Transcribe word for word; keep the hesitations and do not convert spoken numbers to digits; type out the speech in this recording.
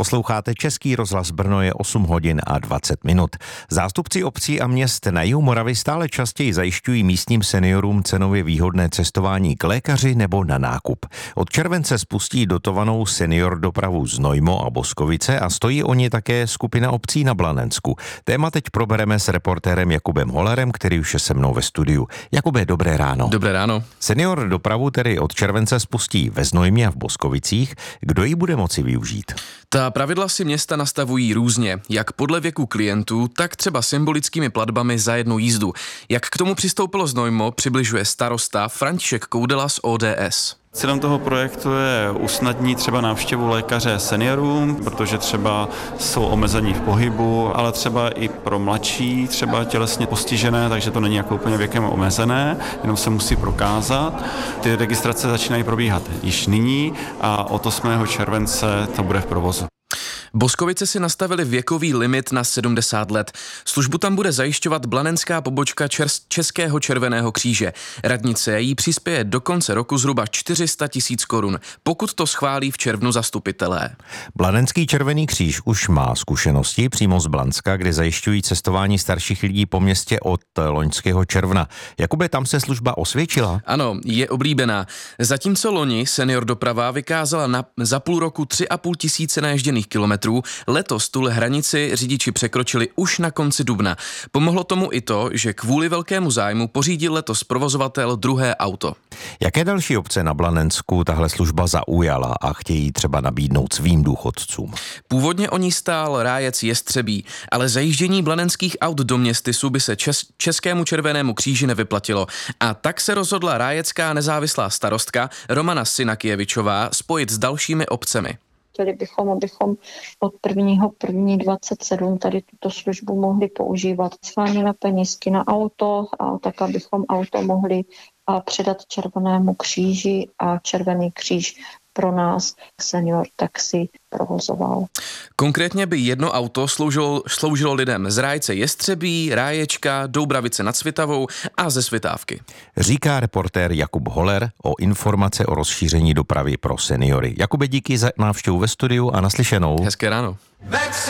Posloucháte Český rozhlas Brno, je osm hodin a dvacet minut. Zástupci obcí a měst na jihu Moravy stále častěji zajišťují místním seniorům cenově výhodné cestování k lékaři nebo na nákup. Od července spustí dotovanou senior dopravu Znojmo a Boskovice a stojí o ně také skupina obcí na Blanensku. Téma teď probereme s reportérem Jakubem Holerem, který už je se mnou ve studiu. Jakube, dobré ráno. Dobré ráno. Senior dopravu tedy od července spustí ve Znojmě a v Boskovicích. Kdo ji bude moci využít? Ta pravidla si města nastavují různě, jak podle věku klientů, tak třeba symbolickými platbami za jednu jízdu. Jak k tomu přistoupilo Znojmo, přibližuje starosta František Koudela z O D S. Cílem toho projektu je usnadnit třeba návštěvu lékaře seniorům, protože třeba jsou omezení v pohybu, ale třeba i pro mladší, třeba tělesně postižené, takže to není jako úplně věkem omezené, jenom se musí prokázat. Ty registrace začínají probíhat již nyní a od osmého července to bude v provozu. Boskovice si nastavili věkový limit na sedmdesát let. Službu tam bude zajišťovat blanenská pobočka čers- Českého červeného kříže. Radnice jí přispěje do konce roku zhruba čtyři sta tisíc korun, pokud to schválí v červnu zastupitelé. Blanenský červený kříž už má zkušenosti přímo z Blanska, kde zajišťují cestování starších lidí po městě od loňského června. Jakube, tam se služba osvědčila? Ano, je oblíbená. Zatímco loni senior doprava vykázala na, za půl roku tři a půl tisíce naježděných kilometrů, letos tuhle hranici řidiči překročili už na konci dubna. Pomohlo tomu i to, že kvůli velkému zájmu pořídil letos provozovatel druhé auto. Jaké další obce na Blanensku tahle služba zaujala a chtějí třeba nabídnout svým důchodcům? Původně o ní stál rájec Jestřebí, ale zajíždění blanenských aut do městysu by se čes- Českému červenému kříži nevyplatilo. A tak se rozhodla rájecká nezávislá starostka Romana Synakijevičová spojit s dalšími obcemi. Chtěli bychom, abychom od prvního prvního dvacet sedm tady tuto službu mohli používat. Schválíme penízky na auto, a tak abychom auto mohli a předat Červenému kříži a Červený kříž pro nás senior taxi provozoval. Konkrétně by jedno auto sloužilo, sloužilo lidem z Rájce Jestřebí, Ráječka, Doubravice nad Svitavou a ze Svitávky. Říká reportér Jakub Holer o informace o rozšíření dopravy pro seniory. Jakube, díky za návštěvu ve studiu a naslyšenou. Hezké ráno.